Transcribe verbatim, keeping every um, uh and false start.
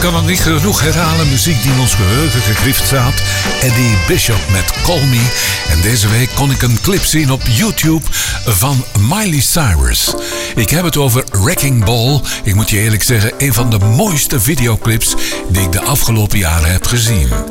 kan het niet genoeg herhalen. Muziek die in ons geheugen gegrift staat. Eddie Bishop met Call Me. En deze week kon ik een clip zien op YouTube van Miley Cyrus. Ik heb het over Wrecking Ball. Ik moet je eerlijk zeggen, een van de mooiste videoclips die ik de afgelopen jaren heb gezien.